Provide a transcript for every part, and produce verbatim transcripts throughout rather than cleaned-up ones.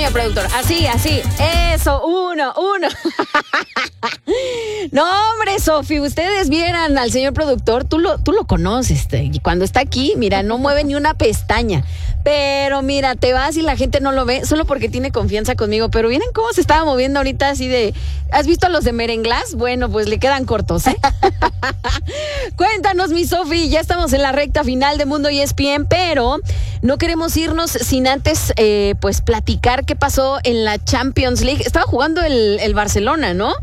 señor productor. Así, así. Eso, uno, uno. No, hombre, Sofi, ustedes vieran al señor productor, tú lo, tú lo conoces, y cuando está aquí, mira, no mueve ni una pestaña. Pero mira, te vas y la gente no lo ve solo porque tiene confianza conmigo. Pero miren cómo se estaba moviendo ahorita así de... ¿Has visto a los de Merenglás? Bueno, pues le quedan cortos, ¿eh? Cuéntanos, mi Sofi, ya estamos en la recta final de Mundo E S P N, pero no queremos irnos sin antes, eh, pues, platicar qué pasó en la Champions League. Estaba jugando el, el Barcelona, ¿no?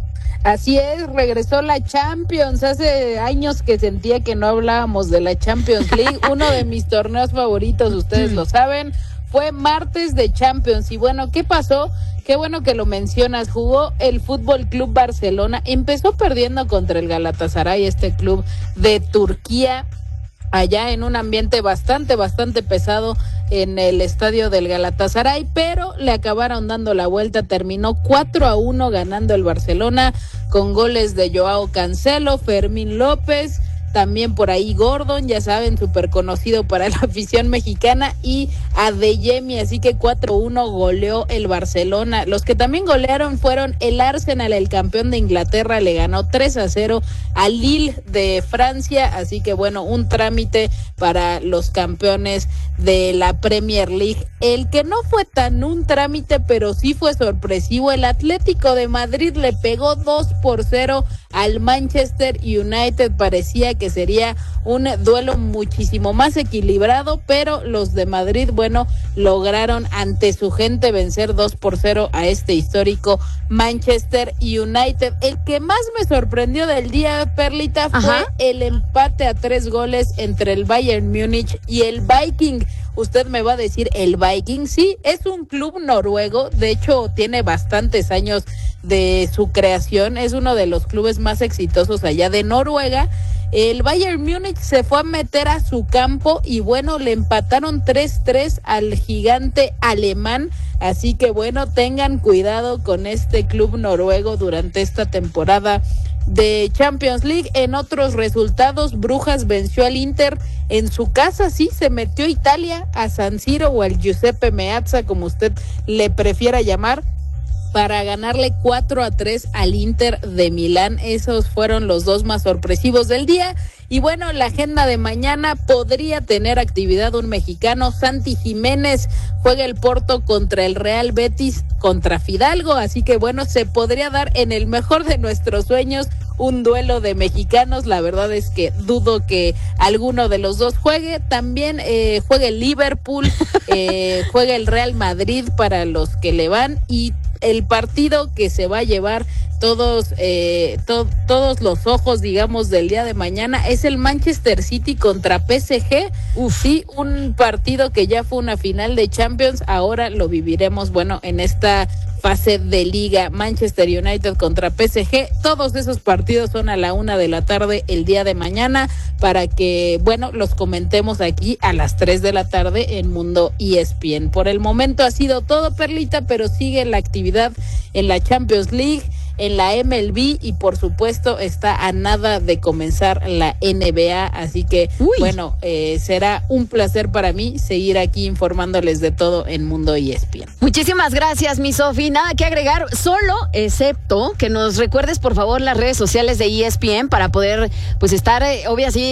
Así es, regresó la Champions. Hace años que sentía que no hablábamos de la Champions League. Uno de mis torneos favoritos, ustedes lo saben, fue martes de Champions. Y bueno, ¿qué pasó? Qué bueno que lo mencionas. Jugó el Fútbol Club Barcelona. Empezó perdiendo contra el Galatasaray, este club de Turquía, allá en un ambiente bastante, bastante pesado en el estadio del Galatasaray, pero le acabaron dando la vuelta. Terminó cuatro a uno ganando el Barcelona con goles de Joao Cancelo, Fermín López, también por ahí Gordon, ya saben, súper conocido para la afición mexicana, y Adeyemi, así que cuatro a uno goleó el Barcelona. Los que también golearon fueron el Arsenal, el campeón de Inglaterra, le ganó tres a cero al Lille de Francia, así que bueno, un trámite para los campeones de la Premier League. El que no fue tan un trámite, pero sí fue sorpresivo, el Atlético de Madrid le pegó dos por cero al Manchester United. Parecía que sería un duelo muchísimo más equilibrado, pero los de Madrid, bueno, lograron ante su gente vencer dos por cero a este histórico Manchester United. El que más me sorprendió del día, Perlita, fue Ajá. el empate a tres goles entre el Bayern Múnich y el Viking. Usted me va a decir, ¿el Viking? Sí, es un club noruego, de hecho tiene bastantes años de su creación, es uno de los clubes más exitosos allá de Noruega. El Bayern Múnich se fue a meter a su campo y bueno, le empataron tres tres al gigante alemán, así que bueno, tengan cuidado con este club noruego durante esta temporada de Champions League. En otros resultados, Brujas venció al Inter en su casa, sí, se metió Italia a San Siro o al Giuseppe Meazza, como usted le prefiera llamar, para ganarle cuatro a tres al Inter de Milán. Esos fueron los dos más sorpresivos del día. Y bueno, la agenda de mañana podría tener actividad un mexicano. Santi Jiménez juega el Porto contra el Real Betis contra Fidalgo, así que bueno, se podría dar en el mejor de nuestros sueños un duelo de mexicanos. La verdad es que dudo que alguno de los dos juegue. También eh, juega el Liverpool, eh, juega el Real Madrid para los que le van, y el partido que se va a llevar todos eh, to, todos los ojos, digamos, del día de mañana es el Manchester City contra P S G. Uf. Sí, un partido que ya fue una final de Champions, ahora lo viviremos, bueno, en esta fase de liga. Manchester United contra P S G, todos esos partidos son a la una de la tarde el día de mañana, para que, bueno, los comentemos aquí a las tres de la tarde en Mundo E S P N. Por el momento ha sido todo, Perlita, pero sigue la actividad en la Champions League, en la M L B, y por supuesto está a nada de comenzar la N B A, así que Uy. bueno, eh, será un placer para mí seguir aquí informándoles de todo en Mundo E S P N. Muchísimas gracias, mi Sofi, nada que agregar, solo excepto que nos recuerdes por favor las redes sociales de E S P N para poder pues estar, eh, obvio, así